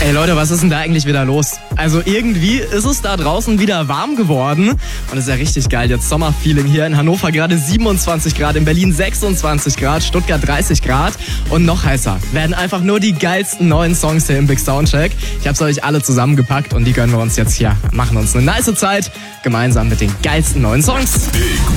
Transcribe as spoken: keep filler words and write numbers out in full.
Ey Leute, was ist denn da eigentlich wieder los? Also irgendwie ist es da draußen wieder warm geworden und es ist ja richtig geil. Jetzt Sommerfeeling hier in Hannover, gerade siebenundzwanzig Grad, in Berlin sechsundzwanzig Grad, Stuttgart dreißig Grad und noch heißer werden einfach nur die geilsten neuen Songs hier im Big Soundcheck. Ich hab's euch alle zusammengepackt und die gönnen wir uns jetzt hier. Machen uns eine nice Zeit gemeinsam mit den geilsten neuen Songs. Big